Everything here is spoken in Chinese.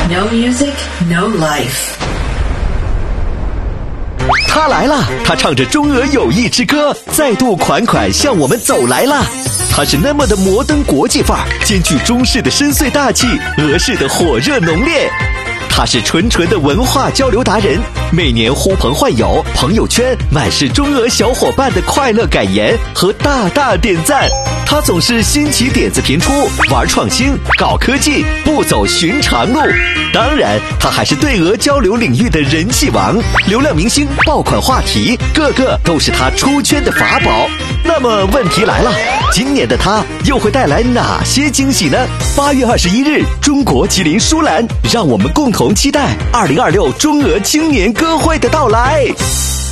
No music, no life. 他来了，他唱着中俄友谊之歌，再度款款向我们走来了。他是那么的摩登国际范儿，兼具中式的深邃大气，俄式的火热浓烈。他是纯纯的文化交流达人，每年呼朋唤友，朋友圈满是中俄小伙伴的快乐感言和大大点赞。他总是新奇点子频出，玩创新，搞科技，不走寻常路。当然，他还是对俄交流领域的人气王，流量明星，爆款话题，个个都是他出圈的法宝。那么问题来了，今年的他又会带来哪些惊喜呢？8月21日，中国吉林舒兰，让我们共同期待2026中俄青年歌会的到来。